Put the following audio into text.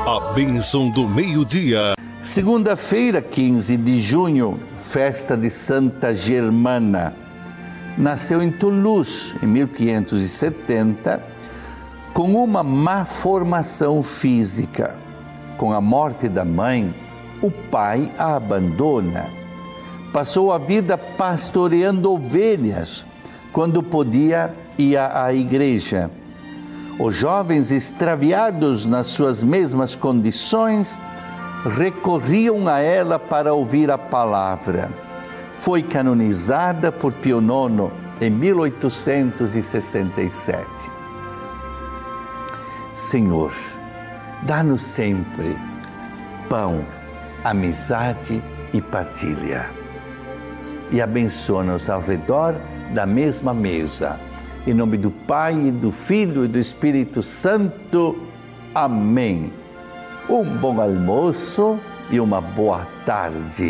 A bênção do meio-dia. Segunda-feira, 15 de junho, festa de Santa Germana. Nasceu em Toulouse, em 1570, com uma má formação física. Com a morte da mãe, o pai a abandona. Passou a vida pastoreando ovelhas. Quando podia, ia à igreja. Os jovens extraviados nas suas mesmas condições recorriam a ela para ouvir a palavra. Foi canonizada por Pio IX em 1867. Senhor, dá-nos sempre pão, amizade e partilha. E abençoa-nos ao redor da mesma mesa. Em nome do Pai, do Filho e do Espírito Santo. Amém. Um bom almoço e uma boa tarde.